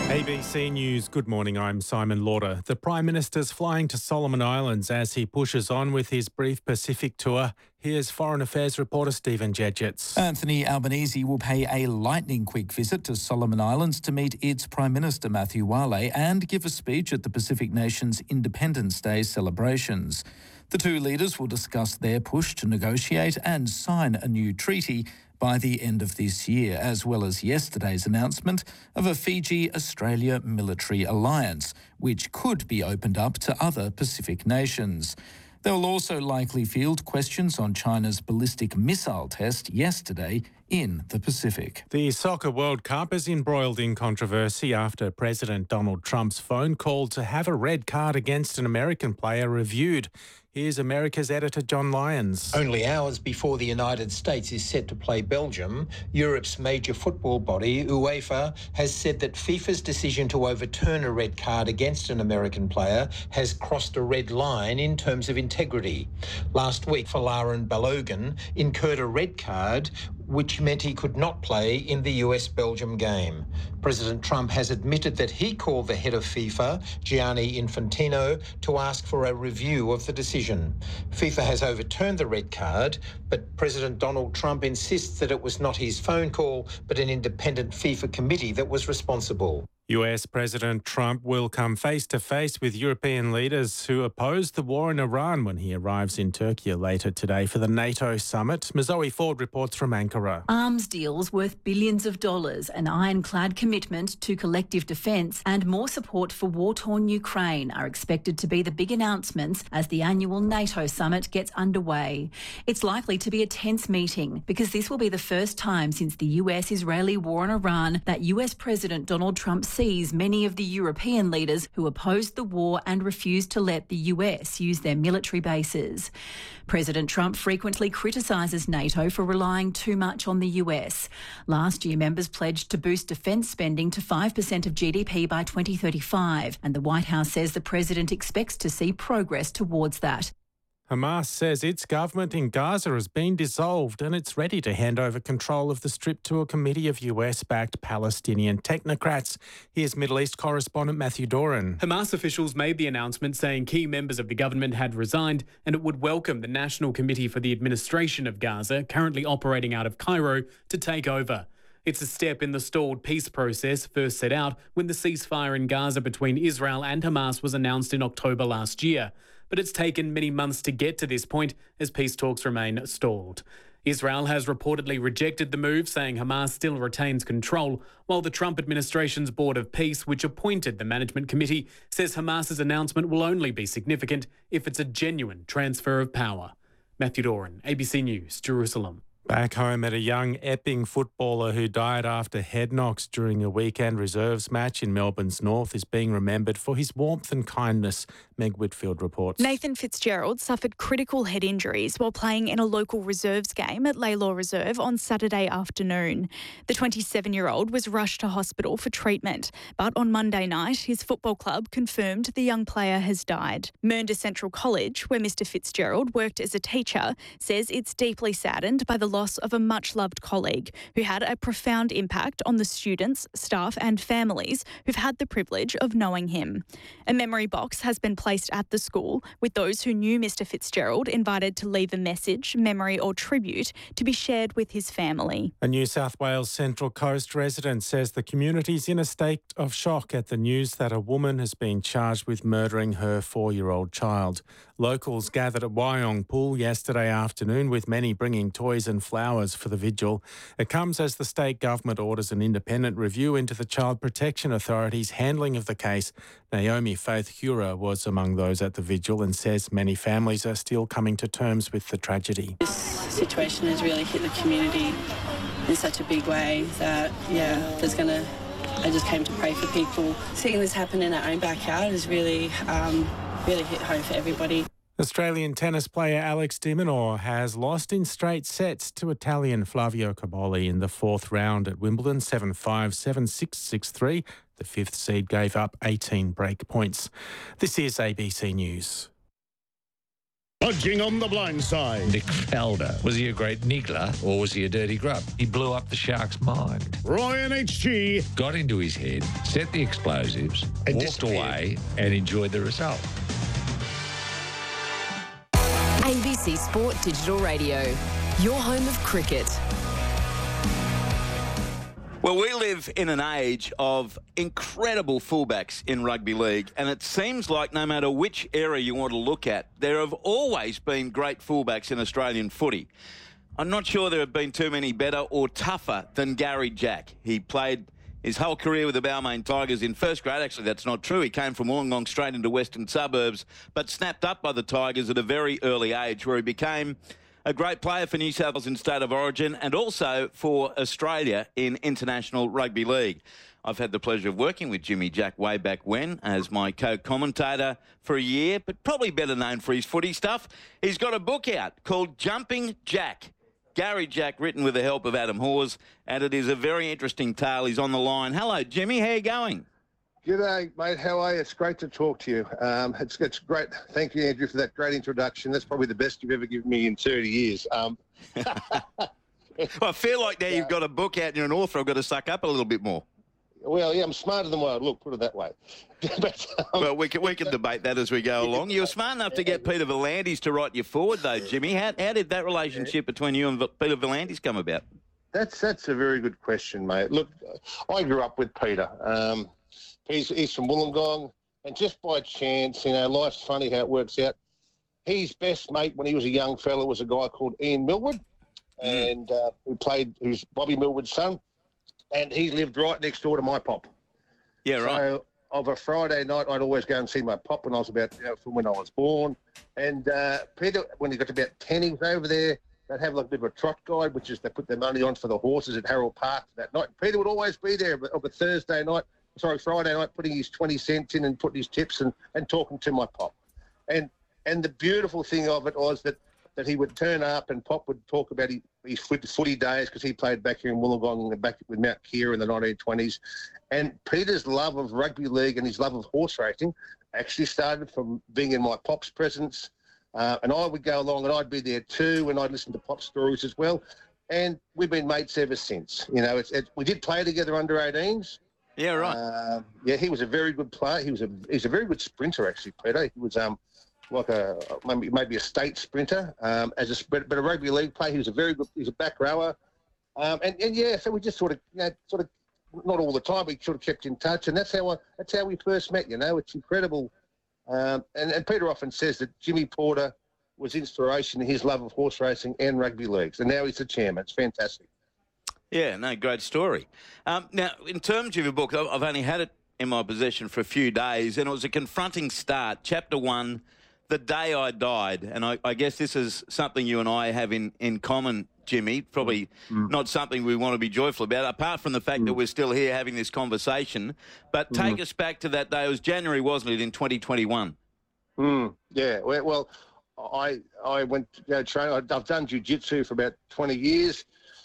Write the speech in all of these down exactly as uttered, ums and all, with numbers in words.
A B C News, good morning, I'm Simon Lauder. The Prime Minister's flying to Solomon Islands as he pushes on with his brief Pacific tour. Here's Foreign Affairs reporter Stephen Jedgetts. Anthony Albanese will pay a lightning-quick visit to Solomon Islands to meet its Prime Minister Matthew Wale and give a speech at the Pacific nation's Independence Day celebrations. The two leaders will discuss their push to negotiate and sign a new treaty by the end of this year, as well as yesterday's announcement of a Fiji-Australia military alliance, which could be opened up to other Pacific nations. They will also likely field questions on China's ballistic missile test yesterday in the Pacific. The Soccer World Cup is embroiled in controversy after President Donald Trump's phone call to have a red card against an American player reviewed. Here's America's editor John Lyons. Only hours before the United States is set to play Belgium, Europe's major football body, UEFA, has said that FIFA's decision to overturn a red card against an American player has crossed a red line in terms of integrity. Last week, Folarin Balogun incurred a red card which meant he could not play in the U S-Belgium game. President Trump has admitted that he called the head of FIFA, Gianni Infantino, to ask for a review of the decision. FIFA has overturned the red card, but President Donald Trump insists that it was not his phone call, but an independent FIFA committee that was responsible. U S President Trump will come face-to-face with European leaders who oppose the war in Iran when he arrives in Turkey later today for the NATO summit. Mazoe Ford reports from Ankara. Arms deals worth billions of dollars, an ironclad commitment to collective defence and more support for war-torn Ukraine are expected to be the big announcements as the annual NATO summit gets underway. It's likely to be a tense meeting because this will be the first time since the U S-Israeli war on Iran that U S President Donald Trump sees many of the European leaders who opposed the war and refused to let the U S use their military bases. President Trump frequently criticises NATO for relying too much on the U S. Last year, members pledged to boost defence spending to five percent of G D P by twenty thirty-five, and the White House says the president expects to see progress towards that. Hamas says its government in Gaza has been dissolved and it's ready to hand over control of the Strip to a committee of U S-backed Palestinian technocrats. Here's Middle East correspondent Matthew Doran. Hamas officials made the announcement saying key members of the government had resigned and it would welcome the National Committee for the Administration of Gaza, currently operating out of Cairo, to take over. It's a step in the stalled peace process first set out when the ceasefire in Gaza between Israel and Hamas was announced in October last year. But it's taken many months to get to this point as peace talks remain stalled. Israel has reportedly rejected the move, saying Hamas still retains control, while the Trump administration's Board of Peace, which appointed the management committee, says Hamas's announcement will only be significant if it's a genuine transfer of power. Matthew Doran, A B C News, Jerusalem. Back home at a young Epping footballer who died after head knocks during a weekend reserves match in Melbourne's north is being remembered for his warmth and kindness. Meg Whitfield reports. Nathan Fitzgerald suffered critical head injuries while playing in a local reserves game at Laylaw Reserve on Saturday afternoon. The twenty-seven-year-old was rushed to hospital for treatment, but on Monday night his football club confirmed the young player has died. Mernda Central College, where Mister Fitzgerald worked as a teacher, says it's deeply saddened by the loss of a much-loved colleague who had a profound impact on the students, staff and families who've had the privilege of knowing him. A memory box has been placed at the school with those who knew Mister Fitzgerald invited to leave a message, memory or tribute to be shared with his family. A New South Wales Central Coast resident says the community's in a state of shock at the news that a woman has been charged with murdering her four-year-old child. Locals gathered at Wyong Pool yesterday afternoon, with many bringing toys and flowers for the vigil. It comes as the state government orders an independent review into the Child Protection Authority's handling of the case. Naomi Faith Hura was among those at the vigil and says many families are still coming to terms with the tragedy. This situation has really hit the community in such a big way that, yeah, there's going to... I just came to pray for people. Seeing this happen in our own backyard has really, um, really hit home for everybody. Australian tennis player Alex de Minaur has lost in straight sets to Italian Flavio Cobolli in the fourth round at Wimbledon, seven five, seven six, six three. The fifth seed gave up eighteen break points. This is A B C News. Budging on the blind side. Nick Faldo. Was he a great niggler or was he a dirty grub? He blew up the Sharks' mind. Ryan H G. Got into his head, set the explosives, And walked disappeared. away and enjoyed the result. A B C Sport Digital Radio, your home of cricket. Well, we live in an age of incredible fullbacks in rugby league, and it seems like no matter which era you want to look at, there have always been great fullbacks in Australian footy. I'm not sure there have been too many better or tougher than Gary Jack. He played his whole career with the Balmain Tigers in first grade. Actually, that's not true. He came from Wollongong straight into Western Suburbs, but snapped up by the Tigers at a very early age, where he became a great player for New South Wales in State of Origin and also for Australia in International Rugby League. I've had the pleasure of working with Jimmy Jack way back when as my co-commentator for a year, but probably better known for his footy stuff. He's got a book out called Jumping Jack. Gary Jack, written with the help of Adam Hawes, and it is a very interesting tale. He's on the line. Hello, Jimmy. How are you going? G'day, mate. How are you? It's great to talk to you. Um, it's it's great. Thank you, Andrew, for that great introduction. That's probably the best you've ever given me in thirty years. Um, well, I feel like now you've got a book out and you're an author, I've got to suck up a little bit more. Well, yeah, I'm smarter than what I look, put it that way. but, um, well, we can, we can debate that as we go along. You were smart enough to get Peter V'landys to write you forward, though, Jimmy. How, how did that relationship between you and v- Peter V'landys come about? That's that's a very good question, mate. Look, I grew up with Peter. Um, he's, he's from Wollongong, and just by chance, you know, life's funny how it works out. His best mate when he was a young fella was a guy called Ian Millwood, mm. and uh, who played, who's Bobby Millwood's son, and he lived right next door to my pop. Yeah, right. So of a Friday night, I'd always go and see my pop when I was about, you know, from when I was born. And uh, Peter, when he got to about ten, he was over there. They'd have like a bit of a trot guide, which is they put their money on for the horses at Harold Park that night. Peter would always be there of a Thursday night, sorry, Friday night, putting his twenty cents in and putting his tips and, and talking to my pop. And and the beautiful thing of it was that, that he would turn up and Pop would talk about his, his footy days because he played back here in Wollongong and back with Mount Keir in the nineteen twenties. And Peter's love of rugby league and his love of horse racing actually started from being in my pop's presence. Uh, and I would go along and I'd be there too, and I'd listen to pop stories as well. And we've been mates ever since. You know, it's, it's, we did play together under eighteens. Yeah, right. Uh, yeah, he was a very good player. He was a he's a very good sprinter, actually, Peter. He was um like a maybe maybe a state sprinter. Um, as a but, but a rugby league player, he was a very good. He's a back rower. Um, and, and yeah, so we just sort of you know sort of not all the time, we sort of kept in touch, and that's how I, that's how we first met. You know, it's incredible. Um, and, and Peter often says that Jimmy Porter was inspiration in his love of horse racing and rugby leagues, and now he's the chairman. It's fantastic. Yeah, no, great story. Um, now, in terms of your book, I've I've only had it in my possession for a few days, and it was a confronting start. Chapter one, The Day I Died, and I, I guess this is something you and I have in, in common, Jimmy, probably mm. not something we want to be joyful about, apart from the fact mm. that we're still here having this conversation. But take mm. us back to that day. It was January, wasn't it, in twenty twenty-one? Mm, yeah, well, well, I I went you know, train. I've done jiu-jitsu for about twenty years.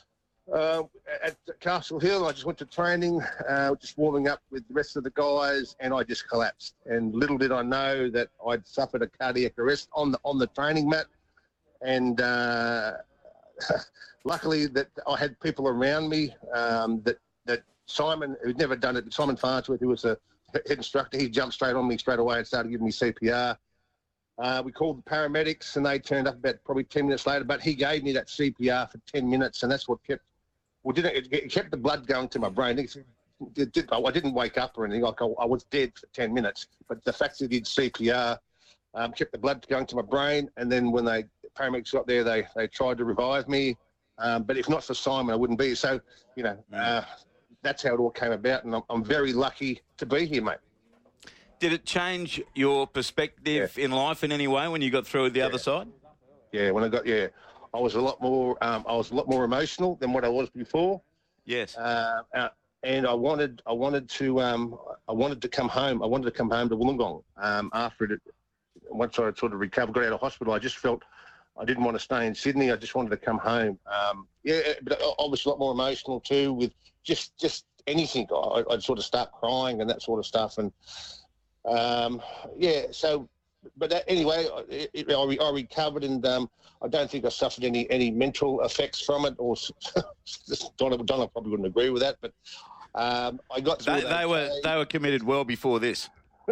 Uh, at Castle Hill, I just went to training, uh, just warming up with the rest of the guys, and I just collapsed. And little did I know that I'd suffered a cardiac arrest on the on the training mat. And uh, luckily that I had people around me um, that that Simon, who'd never done it, Simon Farnsworth, who was a head instructor, he jumped straight on me straight away and started giving me C P R. Uh, we called the paramedics, and they turned up about probably ten minutes later. But he gave me that C P R for ten minutes, and that's what kept. Well, didn't it, it kept the blood going to my brain. It, it did, I didn't wake up or anything. Like I, I was dead for ten minutes. But the fact that he did C P R um, kept the blood going to my brain. And then when they paramedics got there, they they tried to revive me. Um, but if not for Simon, I wouldn't be. So you know, uh, that's how it all came about, and I'm, I'm very lucky to be here, mate. Did it change your perspective yeah. in life in any way when you got through the yeah. other side? Yeah, when I got yeah. I was a lot more. Um, I was a lot more emotional than what I was before. Yes. Uh, uh, and I wanted. I wanted to. Um, I wanted to come home. I wanted to come home to Wollongong. Um, after it, once I sort of recovered, got out of hospital, I just felt I didn't want to stay in Sydney. I just wanted to come home. Um, yeah, but I was a lot more emotional too. With just just anything, I, I'd sort of start crying and that sort of stuff. And um, yeah, so but that, anyway, it, it, I, re, I recovered, and um, I don't think I suffered any any mental effects from it. Or Donna, Donna probably wouldn't agree with that, but um, I got through They, it. they okay. were they were committed well before this.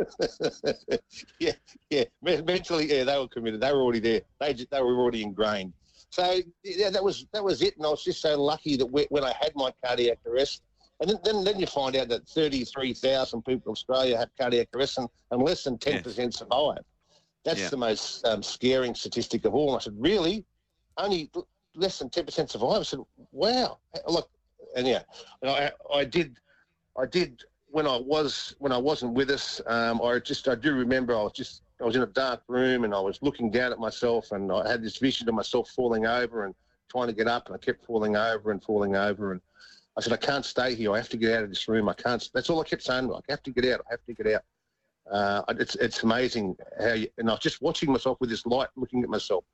yeah, yeah. Mentally, yeah, they were committed. They were already there. They just, they were already ingrained. So yeah, that was that was it. And I was just so lucky that when I had my cardiac arrest, and then then, then you find out that thirty-three thousand people in Australia have cardiac arrest, and, and less than ten percent survive. That's yeah. the most um, scaring statistic of all. And I said, really? Only less than ten percent survive? I said, wow. Look, and yeah, and I I did I did. When I was when I wasn't with us, um, I just I do remember I was just I was in a dark room and I was looking down at myself, and I had this vision of myself falling over and trying to get up, and I kept falling over and falling over, and I said, I can't stay here. I have to get out of this room. I can't. That's all I kept saying. I have to get out. I have to get out. Uh, it's it's amazing how you, and I was just watching myself with this light, looking at myself.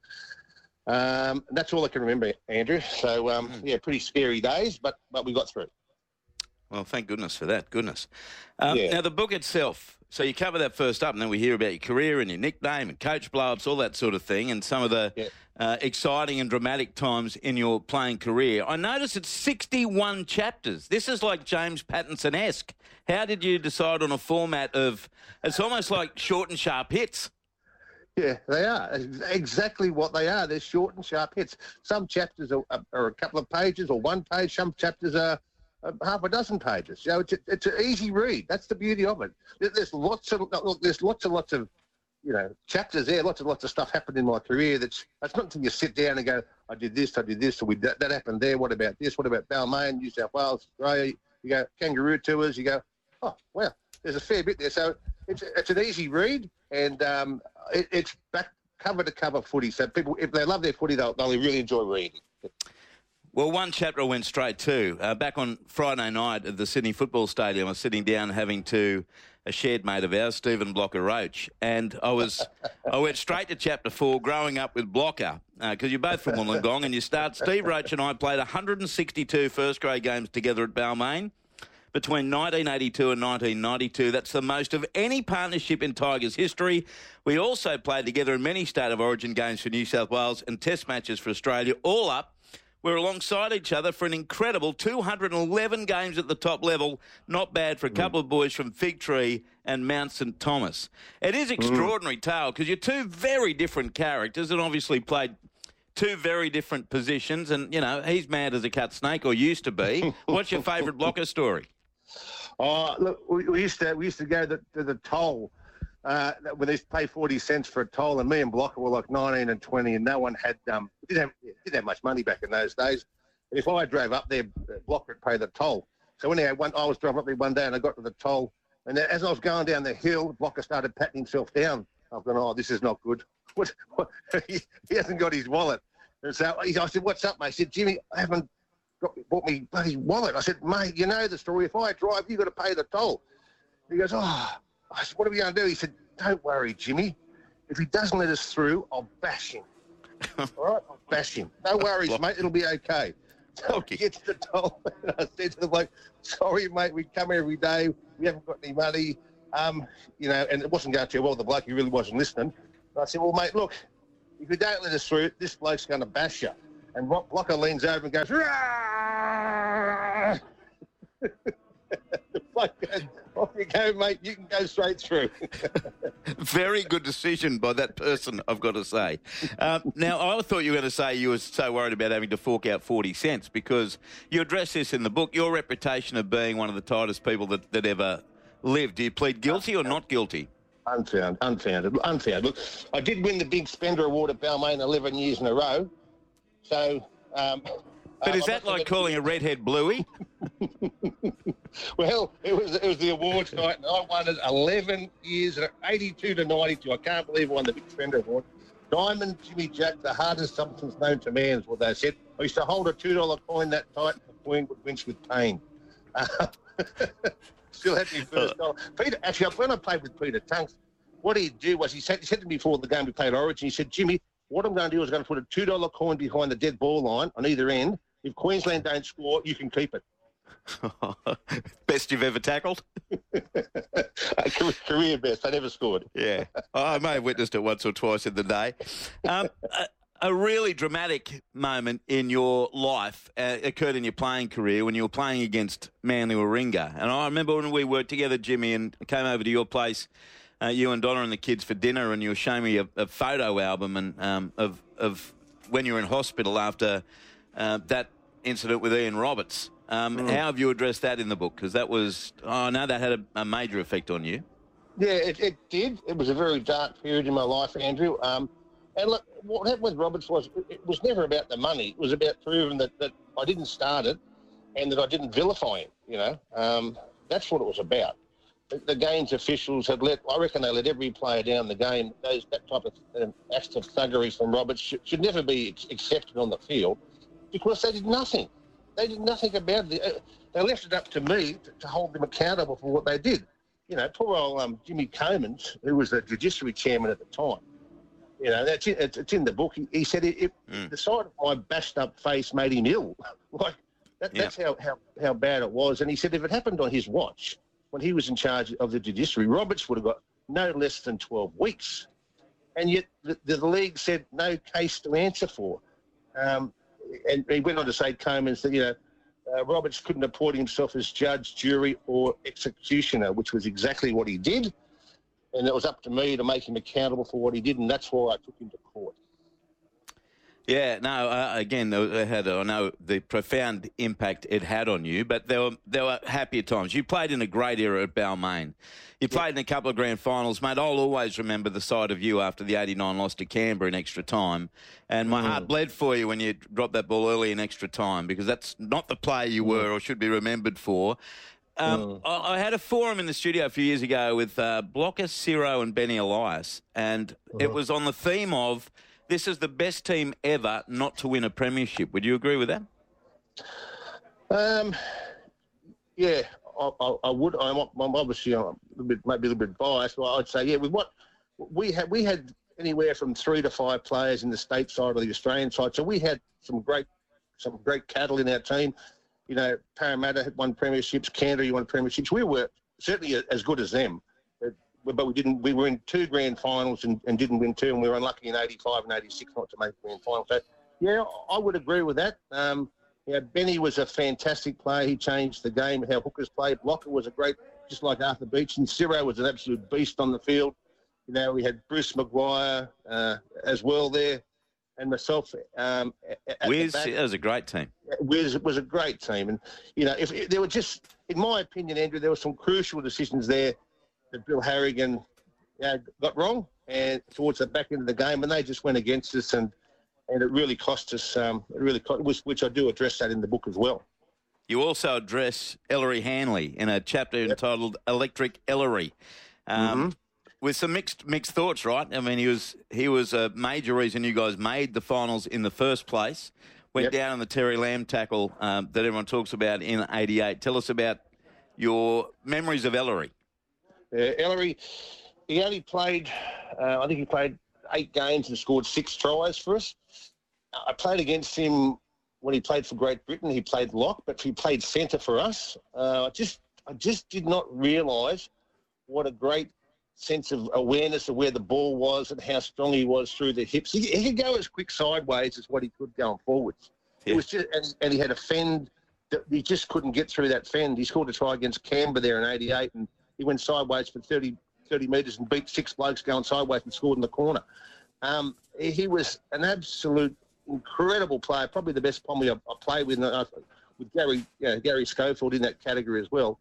Um, and that's all I can remember, Andrew. So um, yeah, pretty scary days, but but we got through it. Well, thank goodness for that. Goodness. Um, yeah. Now, the book itself, so you cover that first up, and then we hear about your career and your nickname and coach blow-ups, all that sort of thing, and some of the yeah. uh, exciting and dramatic times in your playing career. I notice it's sixty-one chapters. This is like James Pattinson-esque. How did you decide on a format of, it's almost like short and sharp hits? Yeah, they are. Exactly what they are. They're short and sharp hits. Some chapters are, are a couple of pages or one page. Some chapters are half a dozen pages. So it's a, it's an easy read. That's the beauty of it. There's lots of look, there's lots and lots of you know chapters there. Lots and lots of stuff happened in my career. That's that's not until you sit down and go, I did this, I did this, or we that, that happened there. What about this? What about Balmain, New South Wales, Australia? You go kangaroo tours. You go, oh wow, there's a fair bit there. So it's it's an easy read, and um, it, it's back cover to cover footy. So people, if they love their footy, they'll, they'll really enjoy reading. Well, one chapter I went straight to. Uh, back on Friday night at the Sydney Football Stadium, I was sitting down having to a shared mate of ours, Stephen Blocker-Roach, and I was I went straight to chapter four, growing up with Blocker, because uh, you're both from Wollongong, and you start. Steve Roach and I played one hundred sixty-two first-grade games together at Balmain between nineteen eighty-two and nineteen ninety-two. That's the most of any partnership in Tigers history. We also played together in many State of Origin games for New South Wales and Test matches for Australia, all up. We're alongside each other for an incredible two hundred eleven games at the top level. Not bad for a couple of boys from Fig Tree and Mount St Thomas. It is extraordinary tale because you're two very different characters and obviously played two very different positions. And, you know, he's mad as a cut snake, or used to be. What's your favourite Blocker story? Oh, look, we, we used to we used to go to, to the toll uh, when they used to pay forty cents for a toll, and me and Blocker were like nineteen and twenty, and no one had um didn't have, didn't have much money back in those days. And if I drove up there, Blocker would pay the toll. So anyway, one, I was driving up there one day, and I got to the toll, and as I was going down the hill, Blocker started patting himself down. I've gone, oh, this is not good. What? what? he, he hasn't got his wallet. And so I said, what's up, mate? He said, Jimmy, I haven't got, bought me bloody wallet. I said, mate, you know the story. If I drive, you've got to pay the toll. He goes, oh. I said, what are we going to do? He said, don't worry, Jimmy. If he doesn't let us through, I'll bash him. All right? I'll bash him. No worries, mate. It'll be okay. So he gets to the toll. And I said to the bloke, sorry, mate. We come here every day. We haven't got any money. Um, you know, and it wasn't going too well. The bloke, he really wasn't listening. And I said, well, mate, look, if you don't let us through, this bloke's going to bash you. And Blocker leans over and goes, Rah! The bloke goes, off you go, mate. You can go straight through. Very good decision by that person, I've got to say. Um, now, I thought you were going to say you were so worried about having to fork out forty cents because you address this in the book, your reputation of being one of the tightest people that, that ever lived. Do you plead guilty or not guilty? Unfounded, unfounded, unfounded. Look, I did win the Big Spender Award at Balmain eleven years in a row. So... Um, But um, is that like calling a redhead bluey? Well, it was it was the awards night, and I won it eleven years, eighty-two to ninety-two. I can't believe I won the Big Spender Award. Diamond Jimmy Jack, the hardest substance known to man, is what they said. I used to hold a two dollar coin that tight, and the coin would winch with pain. Uh, still had my first dollar. Peter, actually, when I played with Peter Tunks, what he'd do was he said, he said to me before the game we played Origin, he said, Jimmy, what I'm going to do is I'm going to put a two dollar coin behind the dead ball line on either end. If Queensland don't score, you can keep it. Best you've ever tackled? Career best. They never scored. Yeah. I may have witnessed it once or twice in the day. Um, a, a really dramatic moment in your life uh, occurred in your playing career when you were playing against Manly Warringah. And I remember when we worked together, Jimmy, and came over to your place, uh, you and Donna and the kids for dinner, and you were showing me a, a photo album and um, of, of when you were in hospital after uh, that incident with Ian Roberts. Um, mm. How have you addressed that in the book? Because that was, oh, I know that had a, a major effect on you. Yeah, it, it did. It was a very dark period in my life, Andrew. Um, and look, what happened with Roberts was it was never about the money. It was about proving that, that I didn't start it and that I didn't vilify him, you know. Um, that's what it was about. The, the games officials had let, I reckon they let every player down the game. Those That type of um, acts of thuggery from Roberts should, should never be accepted on the field because they did nothing. They did nothing about it. They left it up to me to, to hold them accountable for what they did. You know, poor old um, Jimmy Comins, who was the judiciary chairman at the time, you know, that's in, it's, it's in the book. He, he said it, it, mm. the sight of my bashed-up face made him ill. like that, yeah. That's how, how, how bad it was. And he said if it happened on his watch, when he was in charge of the judiciary, Roberts would have got no less than twelve weeks. And yet the, the league said no case to answer for. Um, And he went on to say, Comins, that, you know, uh, Roberts couldn't appoint himself as judge, jury or executioner, which was exactly what he did. And it was up to me to make him accountable for what he did, and that's why I took him to court. Yeah, no, uh, again, they had, I know the profound impact it had on you, but there were, there were happier times. You played in a great era at Balmain. You played in a couple of grand finals. Mate, I'll always remember the side of you after the eighty-nine loss to Canberra in extra time. And my mm. heart bled for you when you dropped that ball early in extra time because that's not the player you were mm. or should be remembered for. Um, mm. I, I had a forum in the studio a few years ago with uh, Blocker, Ciro and Benny Elias, and mm. it was on the theme of this is the best team ever not to win a premiership. Would you agree with that? Um, yeah, I, I, I would. I'm, I'm obviously I'm a little bit, maybe a little bit biased, but I'd say, yeah, with what we had, we had anywhere from three to five players in the state side or the Australian side. So we had some great, some great cattle in our team. You know, Parramatta had won premierships, Canterbury won premierships. We were certainly as good as them. But we didn't. We were in two grand finals and, and didn't win two, and we were unlucky in eighty-five and eighty-six not to make the grand final. So, yeah, I would agree with that. Um, yeah, Benny was a fantastic player. He changed the game, how hookers played. Blocker was a great, just like Arthur Beach, and Ciro was an absolute beast on the field. You know, we had Bruce Maguire uh, as well there, and myself. Um, Wiz, that was a great team. Wiz was a great team, and you know, if, if there were just, in my opinion, Andrew, there were some crucial decisions there that Bill Harrigan you know, got wrong and towards the back end of the game, and they just went against us, and, and it really cost us. Um, it really cost, which, which I do address that in the book as well. You also address Ellery Hanley in a chapter yep. entitled "Electric Ellery," um, mm-hmm. with some mixed mixed thoughts. Right? I mean, he was he was a major reason you guys made the finals in the first place. Went yep. down on the Terry Lamb tackle um, that everyone talks about in eighty-eight. Tell us about your memories of Ellery. Uh, Ellery, he only played, uh, I think he played eight games and scored six tries for us. I played against him when he played for Great Britain. He played lock, but he played centre for us. Uh, I just, I just did not realise what a great sense of awareness of where the ball was and how strong he was through the hips. He, he could go as quick sideways as what he could going forwards. Yeah. It was just, and, and he had a fend that he just couldn't get through that fend. He scored a try against Canberra there in eighty-eight, and he went sideways for thirty, thirty metres and beat six blokes going sideways and scored in the corner. Um, he was an absolute incredible player, probably the best Pommy I, I played with, uh, with Gary you know, Gary Schofield in that category as well.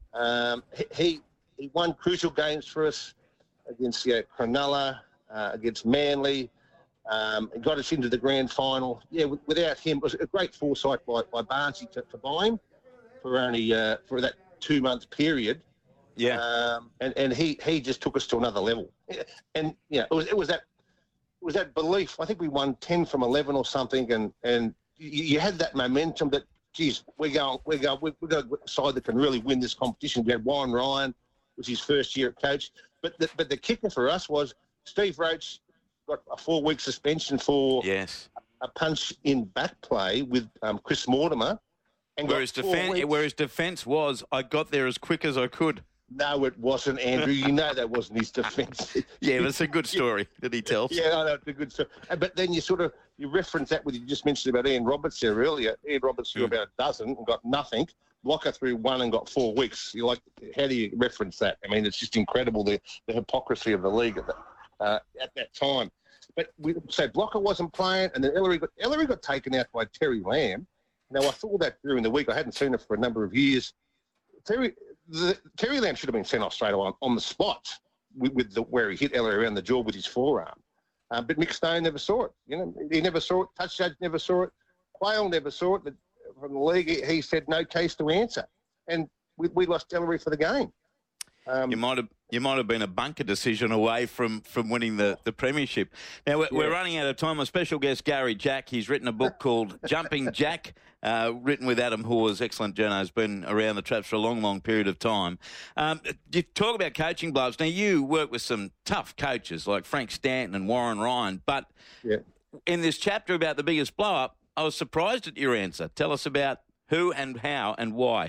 Um, he he won crucial games for us against you know, Cronulla, uh, against Manly. Um, he got us into the grand final. Yeah, w- without him, it was a great foresight by, by Barnsley to, to buy him for only uh, for that two-month period. Yeah, um, and and he, he just took us to another level, and you know it was it was that it was that belief. I think we won ten from eleven or something, and and you, you had that momentum that geez, we're going we're going we've got a side that can really win this competition. We had Warren Ryan, was his first year at coach, but the, but the kicker for us was Steve Roach got a four week suspension for yes a punch in back play with um, Chris Mortimer, and whereas defense where his defence was I got there as quick as I could. No, it wasn't, Andrew. You know that wasn't his defence. Yeah, but it's a good story that he tells. Yeah, I know, it's a good story. But then you sort of, you reference that with, you just mentioned about Ian Roberts there earlier. Ian Roberts threw mm. about a dozen and got nothing. Blocker threw one and got four weeks. You're like, how do you reference that? I mean, it's just incredible, the, the hypocrisy of the league at, the, uh, at that time. But we, so Blocker wasn't playing, and then Ellery got, Ellery got taken out by Terry Lamb. Now, I saw that during the week. I hadn't seen it for a number of years. Terry... The, Terry Lamb should have been sent off straight away on, on the spot with, with the, where he hit Ellery around the jaw with his forearm. Uh, but Mick Stone never saw it. You know, he never saw it. Touch judge never saw it. Quayle never saw it. But from the league, he, he said no case to answer, and we, we lost Ellery for the game. Um, you might have you might have been a bunker decision away from, from winning the, the premiership. Now, we're, yeah. we're running out of time. A special guest, Gary Jack, he's written a book called Jumping Jack, uh, written with Adam Hawes. Excellent journo, has been around the traps for a long, long period of time. Um, you talk about coaching blows. Now, you work with some tough coaches like Frank Stanton and Warren Ryan, but yeah. in this chapter about the biggest blow-up, I was surprised at your answer. Tell us about who and how and why.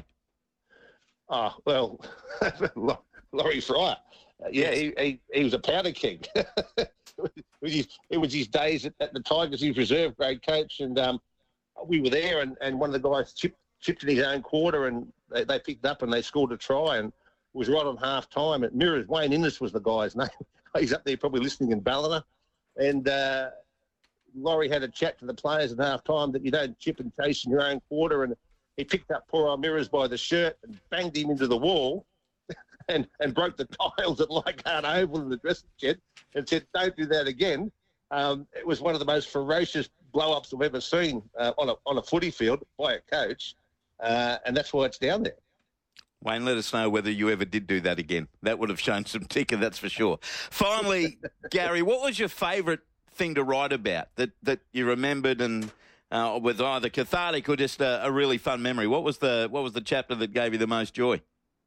Oh, well, Laurie Fryer. Uh, yeah, yes. he, he he was a powder keg. it, was his, it was his days at, at the Tigers. He was reserve grade coach, and um, we were there, and, and one of the guys chipped, chipped in his own quarter, and they, they picked up and they scored a try, and it was right on half time. At Mirrors, Wayne Innes was the guy's name. He's up there probably listening in Ballina. And uh, Laurie had a chat to the players at half time that you don't chip and chase in your own quarter, and he picked up poor old Mirrors by the shirt and banged him into the wall and, and broke the tiles at Leichhardt Oval in the dressing shed and said, don't do that again. Um, it was one of the most ferocious blow-ups I've ever seen uh, on, a, on a footy field by a coach, uh, and that's why it's down there. Wayne, let us know whether you ever did do that again. That would have shown some ticker, that's for sure. Finally, Gary, what was your favourite thing to write about that, that you remembered and... Uh, with either cathartic or just a, a really fun memory? What was the what was the chapter that gave you the most joy?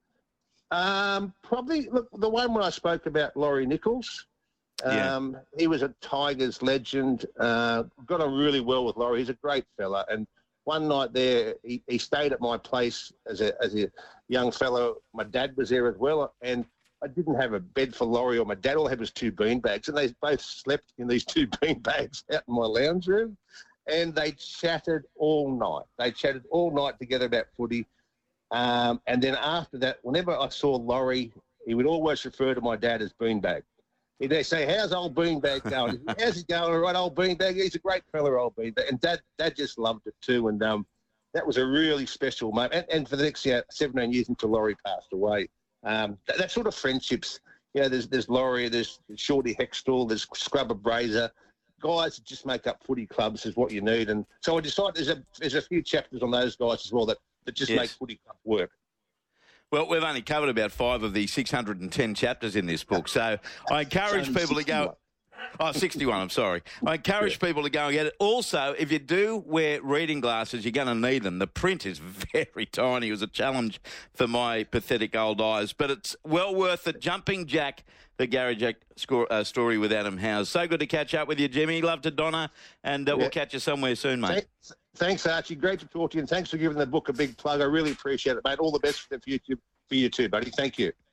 Um, probably look, the one where I spoke about Laurie Nichols. Um, yeah. He was a Tigers legend. Uh, got on really well with Laurie. He's a great fella. And one night there, he, he stayed at my place as a as a young fellow. My dad was there as well, and I didn't have a bed for Laurie or my dad. All I had was two bean bags, and they both slept in these two bean bags out in my lounge room. And they chatted all night. They chatted all night together about footy. Um, and then after that, whenever I saw Laurie, he would always refer to my dad as Beanbag. He'd say, how's old Beanbag going? How's he going? All right, old Beanbag. He's a great fella, old Beanbag. And Dad, Dad just loved it too. And um, that was a really special moment. And, and for the next yeah, seventeen years until Laurie passed away, um, that, that sort of friendships, you know, there's, there's Laurie, there's Shorty Hextall, there's Scrubber Brazier. Guys that just make up footy clubs is what you need. And so I decided there's a there's a few chapters on those guys as well that, that just yes. make footy clubs work. Well, we've only covered about five of the six hundred ten chapters in this book. So I encourage people to go... Oh, sixty-one, I'm sorry. I encourage yeah. people to go and get it. Also, if you do wear reading glasses, you're going to need them. The print is very tiny. It was a challenge for my pathetic old eyes. But it's well worth it. Jumping Jack, the Gary Jack score, uh, story with Adam Howes. So good to catch up with you, Jimmy. Love to Donna, and uh, yeah. we'll catch you somewhere soon, mate. Thanks, thanks, Archie. Great to talk to you, and thanks for giving the book a big plug. I really appreciate it, mate. All the best for the future for you too, buddy. Thank you.